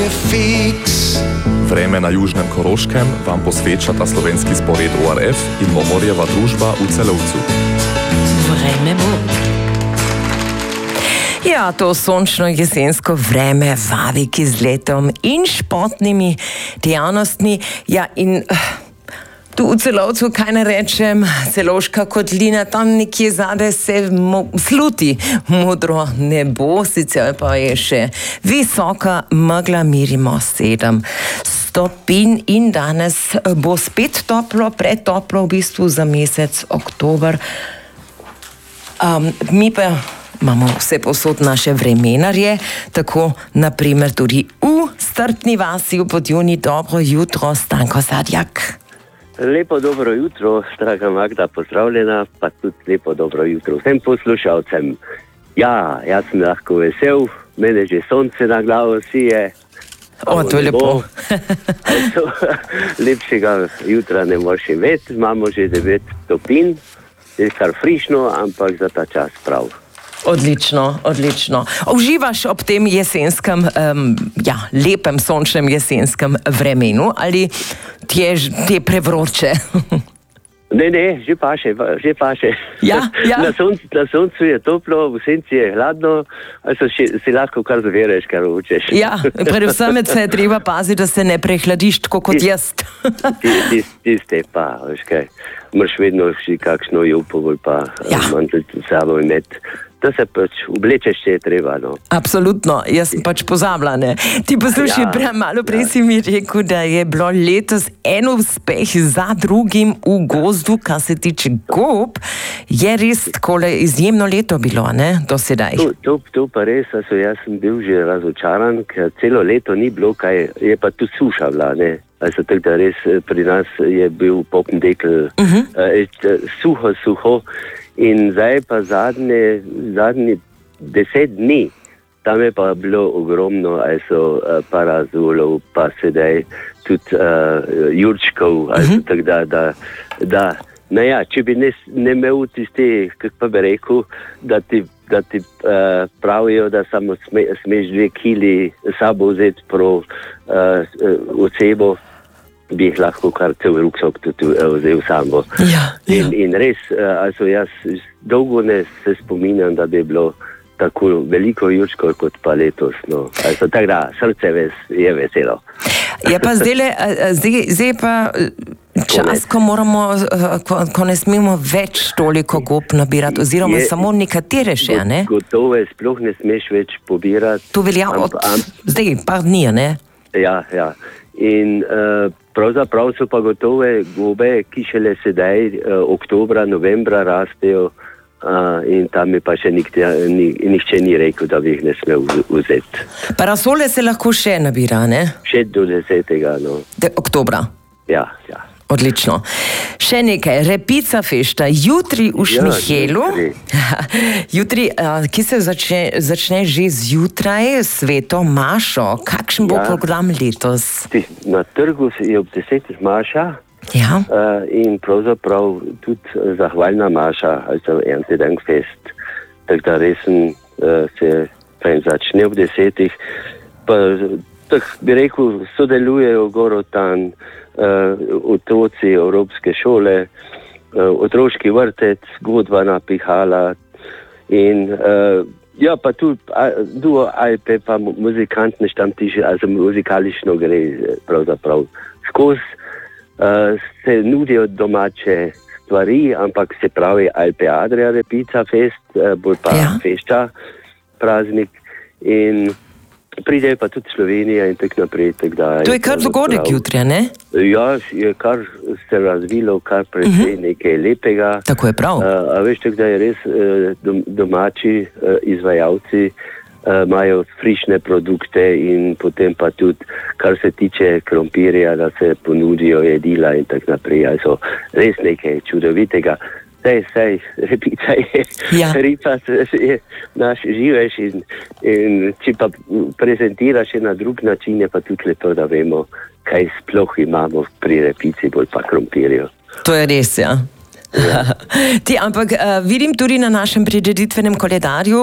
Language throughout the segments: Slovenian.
Vreme na južnem Koroškem vam posvečata slovenski spored ORF in Mohorjeva družba v Celovcu. Vreme bo. Ja, to sončno jesensko vreme vabi k izletom in športnimi dejavnostmi. Ja, in tu v Celovcu, kaj ne rečem, Celovška kotlina, tam nekje zade se sluti modro nebo, sicer pa je še visoka megla, merimo 7 stopinj in danes bo spet toplo, pretoplo v bistvu za mesec oktober. Mi pa imamo vse posod naše vremenarje, tako naprimer tudi v Strpni vasi v Podjuni. Dobro jutro, Stanko Sadjak. Lepo dobro jutro, draga Magda, pozdravljena, pa tudi lepo dobro jutro vsem poslušalcem. Ja, jaz sem lahko vesel, mene že sonce na glavo sije. O, to je lepo. Lepšega jutra ne moreš imeti, imamo že 9 stopinj, je kar frišno, ampak za ta čas prav. Odlično, odlično. Uživaš ob tem jesenskem, lepem sončnem jesenskem vremenu ali ti je prevroče? Ne, že paše. Ja. Na soncu je toplo, v senci je hladno, si lahko kar zvereš, kar hočeš. Ja, predvsem se je treba paziti, da se ne prehladiš tako kot jaz. Tiste pa, veš kaj, moraš vedno si kakšno jupo pa mantel s sabo imeti. Da se pač oblečeš, če je treba, no. Absolutno, jaz sem pač pozabila, ne. Ti poslušaj, malo prej si mi rekel, da je bilo letos en uspeh za drugim v gozdu, kar se tiče gob, je res takole izjemno leto bilo, ne, do sedaj. To pa res, jaz sem bil že razočaran, ker celo leto ni bilo kaj, je pa tu suša bila, ne. Tako da res pri nas je bil popndekel suho. In zdaj pa zadnji 10 dni, tam je pa bilo ogromno, parazolov, pa sedaj tudi jurčkov, tako da, če bi ne imel tisti, kako pa bi rekel, da ti pravijo, da samo smeš 2 kili sabo vzeti osebo, bi jih lahko kar cel ruksok tudi vzel samo. Ja. In res, jaz dolgo ne se spominjam, da bi bilo tako veliko jurčkov kot pa letos. No. Tako da, srce je veselo. Je pa zdaj pa čas, ko moramo, ko ne smemo več toliko gob nabirati, oziroma samo nekatere še, ne? Gotovo sploh ne smeš več pobirati. To velja od zdaj, par dni, ne? Ja. In pravzaprav so pa gotove gobe, ki šele sedaj, oktobra, novembra rastejo, in tam mi pa še nihče ni rekel, da bi jih ne smel vzeti. Parasole se lahko še nabira, ne? Še do 10. no. Oktobra? Ja. Odlično. Še nekaj, repica fešta, jutri v Šmihelu. Jutri, ki se začne že zjutraj, sveto mašo. Kakšen bo program letos? Na trgu je ob 10 maša. Ja. In pravzaprav tudi zahvalna maša, Erntedankfest. Tako da resen se začne ob 10. Pa tako bi rekel, sodelujejo Gorotan, otroci Evropske šole, otroški vrtec, godvana pihala in pa tu duo Alpe pa muzikantne štamtiše, muzikalično gre pravzaprav skozi. Se nudijo domače stvari, ampak se pravi Alpe Adria Repica Fest, bolj pa fešta, praznik in pridejo pa tudi Slovenija in tako naprej. To je kar dogodek jutri, ne? Ja, je kar se razvilo, kar precej nekaj lepega. Tako je prav. Veš, tako da je res domači izvajalci imajo frišne produkte in potem pa tudi, kar se tiče krompirja, da se ponudijo jedila in tako naprej. Res nekaj čudovitega. Sej, repica je, ripa je naš živež in če pa prezentiraš na drug način, je pa tudi lepo, da vemo, kaj sploh imamo pri repici, bolj pa krompirju. To je res, ja. Ampak vidim tudi na našem prireditvenem koledarju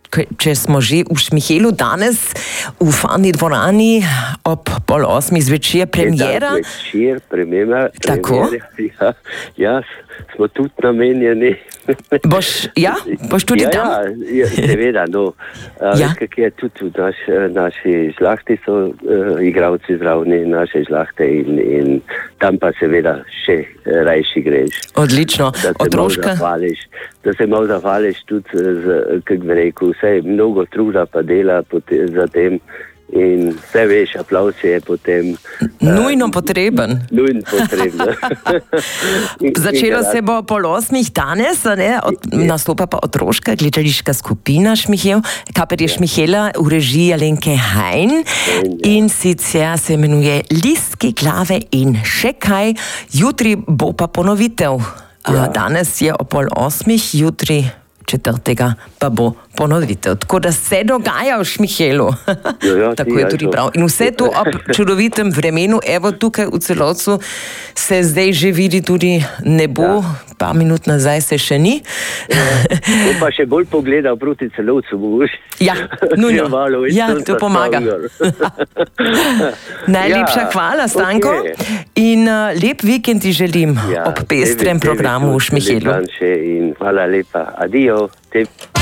če smo že v Šmihelu danes v Fani dvorani ob 7:30 zvečer premiera. Zvečer premiera. Tako? Ja, smo tudi namenjeni. Boš tudi tam? Ja, seveda, no. Ja. Kak je tudi naši žlahti so igravci zravni naše žlahte in tam pa seveda še rajši greš. Odlično. Otroška? Da se malo zahvališ tudi, kako bi rekel, vse mnogo truda pa dela za tem. In vse veš, aplavz je potem nujno potreben. Nujno potreben. Začelo se bo 7:30 danes, nastopa pa otroška gledališka skupina Šmihel, Kaper je Šmihela v režiji Alenke Hein in sicer se imenuje Listki glave in še kaj. Jutri bo pa ponovitev. Danes je o 7:30, jutri 4. pa bo ponovitev. Tako da se dogaja v Šmihelu. Tako je tudi prav. In vse to ob čudovitem vremenu. Evo tukaj v Celovcu se zdaj že vidi tudi nebo. Par minut nazaj se še ni. Bom pa še bolj pogledal proti Celovcu. Ja, nujno. Ja, to pomaga. Najlepša hvala, Stanko. In lep vikend ti želim ob pestrem programu v Šmihelu. Hvala lepa. Adijo.